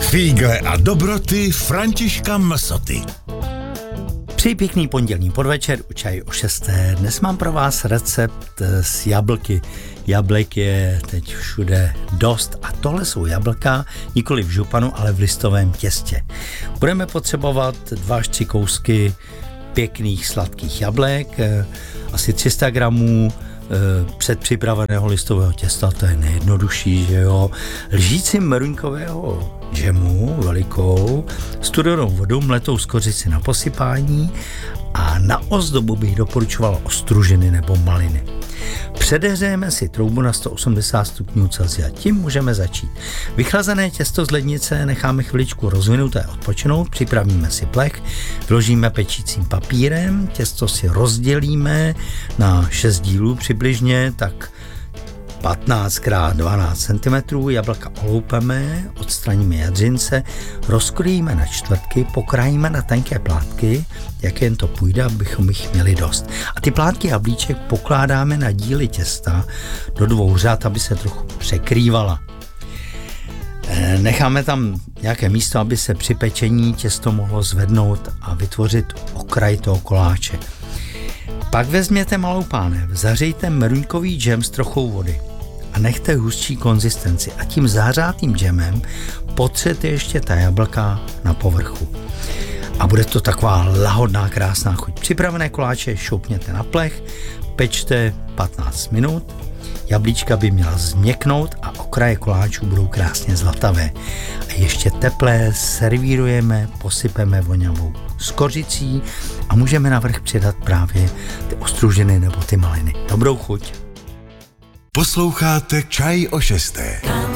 Fígle a dobroty Františka Msoty. Přeji pěkný pondělní podvečer u Čaje o 6. Dnes mám pro vás recept z jablky. Jablek je teď všude dost a tohle jsou jablka nikoli v županu, ale v listovém těstě. Budeme potřebovat 2 až 3 kousky pěkných sladkých jablek, asi 300 gramů předpřipraveného listového těsta, to je nejjednodušší, že jo. Lžíci meruňkového džemu velikou, studenou vodu, mletou skořici na posypání a na ozdobu bych doporučoval ostružiny nebo maliny. Předehřejeme si troubu na 180 stupňů Celsia. Tím můžeme začít. Vychlazené těsto z lednice necháme chviličku rozvinuté odpočinout, připravíme si plech, vložíme pečícím papírem, těsto si rozdělíme na 6 dílů přibližně, tak 15 x 12 cm, jablka oloupeme, odstraníme jadřince, rozkrojíme na čtvrtky, pokrájíme na tenké plátky, jak jen to půjde, abychom jich měli dost. A ty plátky jablíček pokládáme na díly těsta do 2 řad, aby se trochu překrývala. Necháme tam nějaké místo, aby se při pečení těsto mohlo zvednout a vytvořit okraj toho koláče. Pak vezměte malou pánev, zařejte meruňkový džem s trochou vody a nechte hustší konzistenci a tím zahřátým džemem potřete ještě ta jablka na povrchu. A bude to taková lahodná, krásná chuť. Připravené koláče šoupněte na plech, pečte 15 minut, jablíčka by měla změknout a okraje koláčů budou krásně zlatavé. A ještě teplé servírujeme, posypeme voňavou skořicí a můžeme navrch přidat právě ty ostružiny nebo ty maliny. Dobrou chuť. Posloucháte Čaj o 6.